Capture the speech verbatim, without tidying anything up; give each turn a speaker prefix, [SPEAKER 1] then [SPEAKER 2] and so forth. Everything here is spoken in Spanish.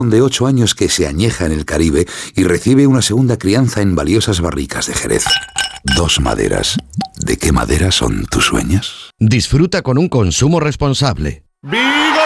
[SPEAKER 1] de ocho años que se añeja en el Caribe y recibe una segunda crianza en valiosas barricas de Jerez. Dos maderas. ¿De qué madera son tus sueños?
[SPEAKER 2] Disfruta con un consumo responsable.
[SPEAKER 3] ¡Vigo!